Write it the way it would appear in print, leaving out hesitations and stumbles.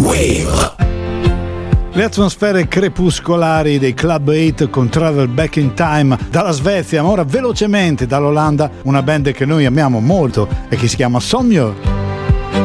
Wave. Le atmosfere crepuscolari dei Club 8 con Travel Back in Time dalla Svezia, ma ora velocemente dall'Olanda, una band che noi amiamo molto e che si chiama Somjör.